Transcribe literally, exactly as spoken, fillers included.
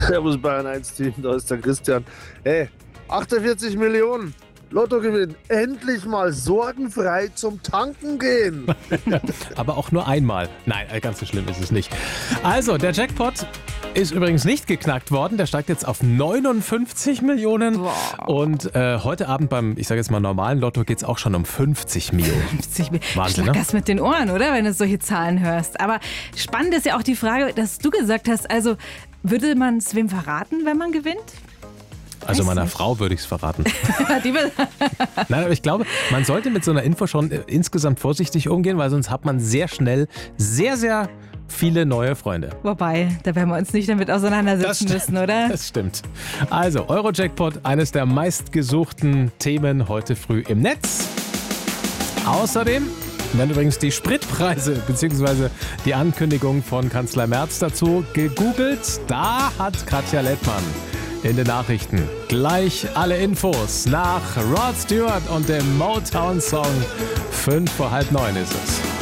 Servus Bayern eins Team, da ist der Christian. Hey, achtundvierzig Millionen. Lottogewinn. Endlich mal sorgenfrei zum Tanken gehen. Aber auch nur einmal. Nein, ganz so schlimm ist es nicht. Also, der Jackpot ist übrigens nicht geknackt worden. Der steigt jetzt auf neunundfünfzig Millionen. Wow. Und äh, heute Abend beim, ich sage jetzt mal, normalen Lotto geht es auch schon um fünfzig Millionen. fünfzig Millionen. Wahnsinn, Schlag ne? das mit den Ohren, oder? Wenn du solche Zahlen hörst. Aber spannend ist ja auch die Frage, dass du gesagt hast, also würde man es wem verraten, wenn man gewinnt? Also Weiß meiner nicht. Frau würde ich es verraten. Die will- Nein, aber ich glaube, man sollte mit so einer Info schon äh, insgesamt vorsichtig umgehen, weil sonst hat man sehr schnell sehr, sehr viele neue Freunde. Wobei, da werden wir uns nicht damit auseinandersetzen Das müssen, oder? Das stimmt. Also, Eurojackpot, eines der meistgesuchten Themen heute früh im Netz. Außerdem werden übrigens die Spritpreise bzw. die Ankündigung von Kanzler Merz dazu gegoogelt. Da hat Katja Lettmann in den Nachrichten gleich alle Infos nach Rod Stewart und dem Motown-Song. Fünf vor halb neun ist es.